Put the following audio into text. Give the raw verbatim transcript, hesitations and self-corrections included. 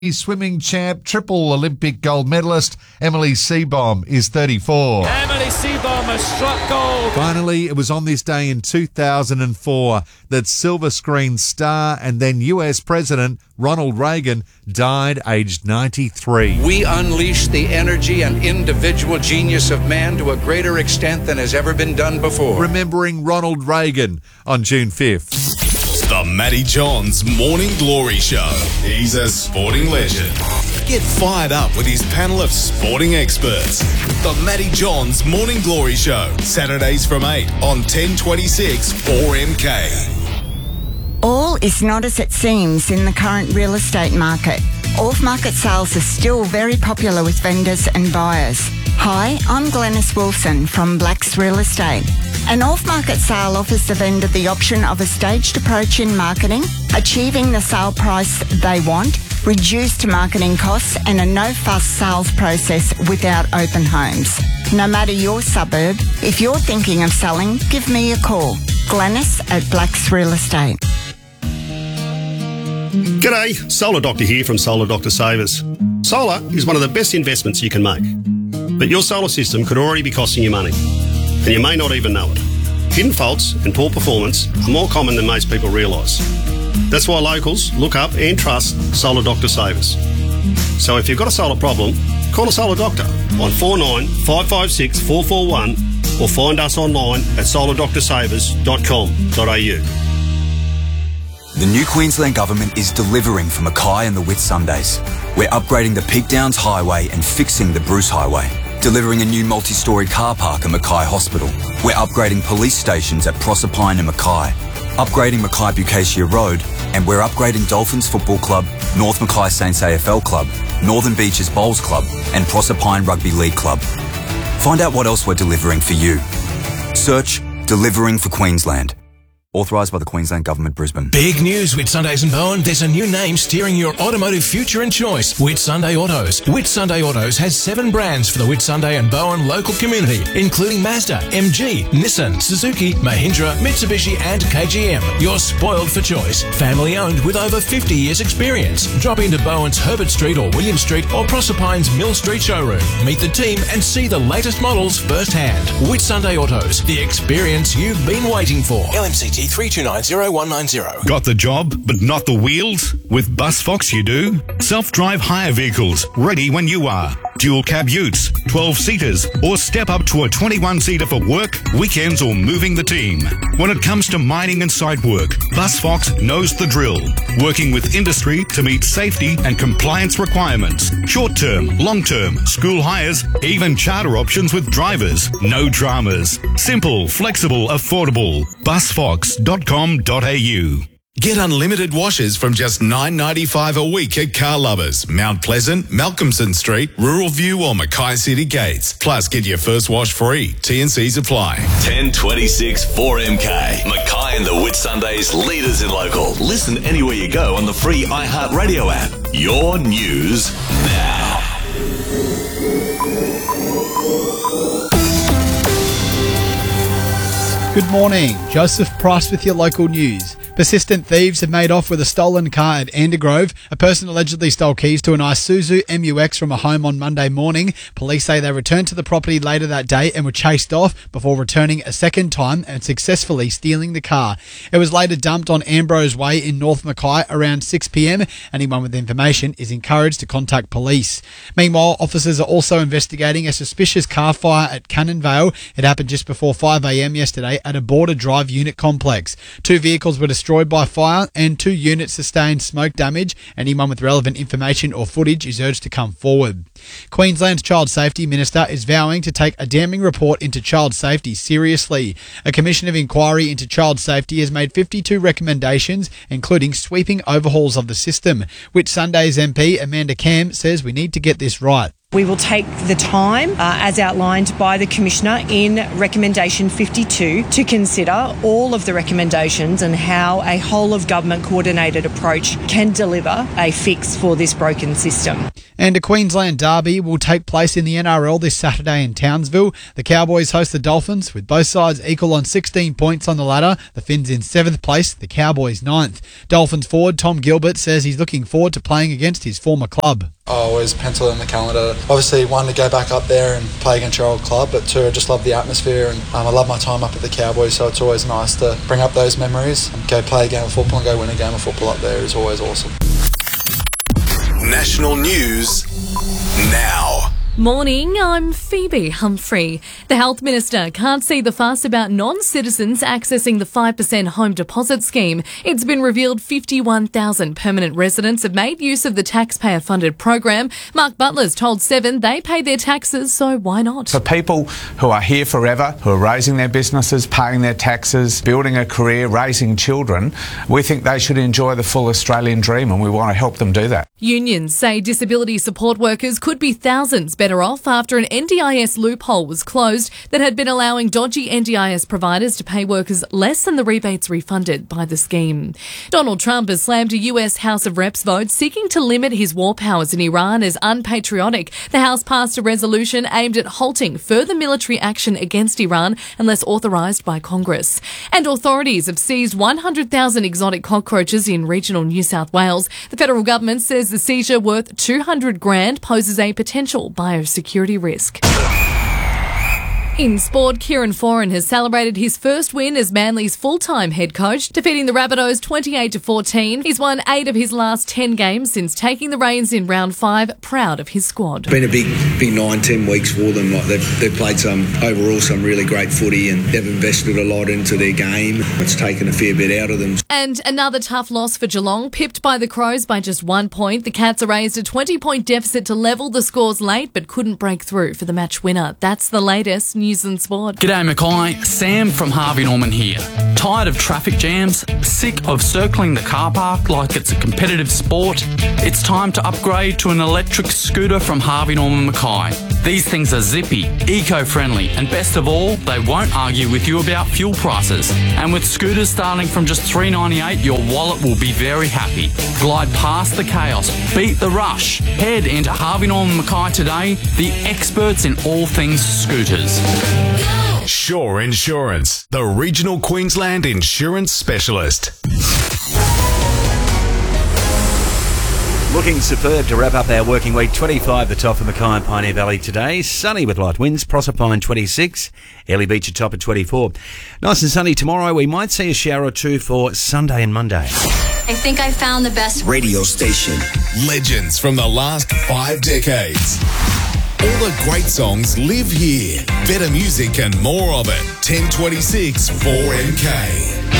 Swimming champ, triple Olympic gold medalist Emily Seebohm is thirty-four. Emily Seebohm has struck gold. Finally, it was on this day in two thousand four that silver screen star and then U S President Ronald Reagan died aged ninety-three. We unleash the energy and individual genius of man to a greater extent than has ever been done before. Remembering Ronald Reagan on June fifth. The Matty Johns Morning Glory Show. He's a sporting legend. Get fired up with his panel of sporting experts. The Matty Johns Morning Glory Show. Saturdays from eight on ten twenty-six four M K. All is not as it seems in the current real estate market. Off-market sales are still very popular with vendors and buyers. Hi, I'm Glenys Wilson from Blacks Real Estate. An off-market sale offers the vendor the option of a staged approach in marketing, achieving the sale price they want, reduced marketing costs and a no-fuss sales process without open homes. No matter your suburb, if you're thinking of selling, give me a call. Glenys at Blacks Real Estate. G'day, Solar Doctor here from Solar Doctor Savers. Solar is one of the best investments you can make. But your solar system could already be costing you money, and you may not even know it. Hidden faults and poor performance are more common than most people realise. That's why locals look up and trust Solar Doctor Savers. So if you've got a solar problem, call a Solar Doctor on four nine five five six four four one or find us online at solar doctor savers dot com dot a u. The new Queensland Government is delivering for Mackay and the Whitsundays. We're upgrading the Peak Downs Highway and fixing the Bruce Highway. Delivering a new multi-storey car park at Mackay Hospital. We're upgrading police stations at Proserpine and Mackay. Upgrading Mackay Bucacia Road. And we're upgrading Dolphins Football Club, North Mackay Saints A F L Club, Northern Beaches Bowls Club and Proserpine Rugby League Club. Find out what else we're delivering for you. Search Delivering for Queensland. Authorised by the Queensland Government, Brisbane. Big news, Whitsundays and Bowen. There's a new name steering your automotive future and choice. Whitsunday Autos. Whitsunday Autos has seven brands for the Whitsunday and Bowen local community, including Mazda, M G, Nissan, Suzuki, Mahindra, Mitsubishi and K G M. You're spoiled for choice. Family owned with over fifty years experience. Drop into Bowen's Herbert Street or William Street or Proserpine's Mill Street showroom. Meet the team and see the latest models firsthand. Whitsunday Autos. The experience you've been waiting for. L M C T three two nine zero one nine zero. Got the job, but not the wheels? With BusFox you do. Self-drive hire vehicles, ready when you are. Dual cab utes, twelve-seaters, or step up to a twenty-one-seater for work, weekends, or moving the team. When it comes to mining and site work, BusFox knows the drill. Working with industry to meet safety and compliance requirements. Short-term, long-term, school hires, even charter options with drivers. No dramas. Simple, flexible, affordable. bus fox dot com dot a u. Get unlimited washes from just nine ninety-five a week at Car Lovers, Mount Pleasant, Malcolmson Street, Rural View or Mackay City Gates. Plus, get your first wash free. T and C's apply. ten twenty-six four M K. Mackay and the Whitsundays, leaders in local. Listen anywhere you go on the free iHeartRadio app. Your news now. Good morning. Joseph Price with your local news. Persistent thieves have made off with a stolen car at Andergrove. A person allegedly stole keys to an Isuzu M U X from a home on Monday morning. Police say they returned to the property later that day and were chased off before returning a second time and successfully stealing the car. It was later dumped on Ambrose Way in North Mackay around six p m. Anyone with information is encouraged to contact police. Meanwhile, officers are also investigating a suspicious car fire at Cannonvale. It happened just before five a m yesterday at a Border Drive unit complex. Two vehicles were destroyed by fire and two units sustained smoke damage. Anyone with relevant information or footage is urged to come forward. Queensland's Child Safety Minister is vowing to take a damning report into child safety seriously. A commission of inquiry into child safety has made fifty-two recommendations, including sweeping overhauls of the system. Whitsundays M P Amanda Cam says we need to get this right. We will take the time, uh, as outlined by the Commissioner in Recommendation fifty-two, to consider all of the recommendations and how a whole-of-government coordinated approach can deliver a fix for this broken system. And a Queensland derby will take place in the N R L this Saturday in Townsville. The Cowboys host the Dolphins, with both sides equal on sixteen points on the ladder. The Finns in seventh place, the Cowboys ninth. Dolphins forward Tom Gilbert says he's looking forward to playing against his former club. I always pencil in the calendar. Obviously, one, to go back up there and play against your old club, but two, I just love the atmosphere, and um, I love my time up at the Cowboys, so it's always nice to bring up those memories. And go play a game of football and go win a game of football up there is always awesome. National news now. Morning, I'm Phoebe Humphrey. The Health Minister can't see the fuss about non-citizens accessing the five percent home deposit scheme. It's been revealed fifty-one thousand permanent residents have made use of the taxpayer-funded program. Mark Butler's told Seven they pay their taxes, so why not? For people who are here forever, who are raising their businesses, paying their taxes, building a career, raising children, we think they should enjoy the full Australian dream, and we want to help them do that. Unions say disability support workers could be thousands better off after an N D I S loophole was closed that had been allowing dodgy N D I S providers to pay workers less than the rebates refunded by the scheme. Donald Trump has slammed a U S House of Reps vote seeking to limit his war powers in Iran as unpatriotic. The House passed a resolution aimed at halting further military action against Iran unless authorised by Congress. And authorities have seized one hundred thousand exotic cockroaches in regional New South Wales. The federal government says the seizure worth two hundred grand poses a potential biosecurity risk. In sport, Kieran Foran has celebrated his first win as Manly's full-time head coach, defeating the Rabbitohs twenty-eight to fourteen. He's won eight of his last ten games since taking the reins in round five, proud of his squad. It's been a big, big nine, ten weeks for them. Like they've, they've played some overall some really great footy, and they've invested a lot into their game. It's taken a fair bit out of them. And another tough loss for Geelong, pipped by the Crows by just one point. The Cats erased a twenty-point deficit to level the scores late, but couldn't break through for the match winner. That's the latest news and sport. G'day Mackay, Sam from Harvey Norman here. Tired of traffic jams? Sick of circling the car park like it's a competitive sport? It's time to upgrade to an electric scooter from Harvey Norman Mackay. These things are zippy, eco-friendly, and best of all, they won't argue with you about fuel prices. And with scooters starting from just three dollars ninety-eight, your wallet will be very happy. Glide past the chaos, beat the rush. Head into Harvey Norman Mackay today, the experts in all things scooters. Shore Insurance, the regional Queensland insurance specialist. Looking superb to wrap up our working week. twenty-five the top for Mackay and Pioneer Valley today. Sunny with light winds. Proserpine twenty-six. Airlie Beach at top at twenty-four. Nice and sunny tomorrow. We might see a shower or two for Sunday and Monday. I think I found the best radio station. Legends from the last five decades. All the great songs live here. Better music and more of it. ten twenty-six four M K.